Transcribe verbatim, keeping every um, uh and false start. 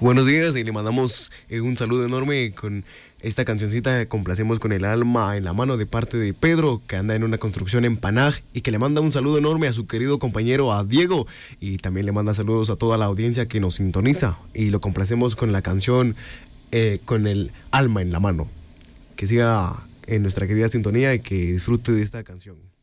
Buenos días y le mandamos eh, un saludo enorme con esta cancioncita. Complacemos con el alma en la mano de parte de Pedro, que anda en una construcción en Panaj y que le manda un saludo enorme a su querido compañero, a Diego, y también le manda saludos a toda la audiencia que nos sintoniza, y lo complacemos con la canción eh, con el alma en la mano. Que siga en nuestra querida sintonía y que disfrute de esta canción.